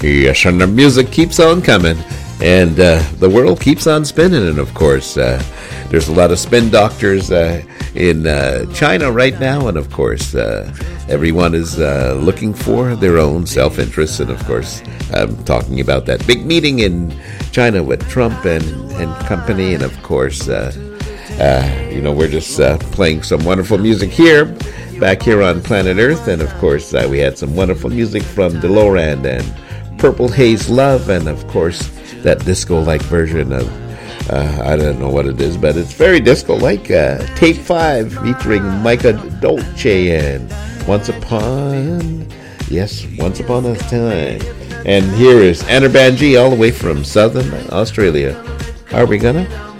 Yes, and the music keeps on coming, and the world keeps on spinning. And of course, there's a lot of spin doctors in China right now, and of course, everyone is looking for their own self-interest. And of course, I'm talking about that big meeting in China with Trump and company, and of course, we're just playing some wonderful music here, back here on planet Earth, and of course, we had some wonderful music from DeLorean and Purple Haze Love, and of course that disco-like version of I don't know what it is, but it's very disco-like, Tape 5 featuring Micah Dolce and Once Upon a Time. And here is Anna Banji all the way from Southern Australia. Are we gonna?